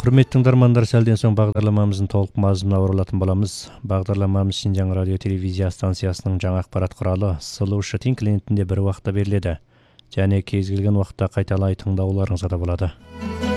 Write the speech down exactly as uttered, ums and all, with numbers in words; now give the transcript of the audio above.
Құрметті тыңдармандар, сәлден соң бағдарламамыздың толық мазмұнына оралатын боламыз. Бағдарламамыз Шинжаң радио телевизия станциясының жаңа ақпарат құралы Сұлушы тин клиентінде бір уақытта беріледі. Және кез келген уақытта қайталай тыңдауларыңызға да болады.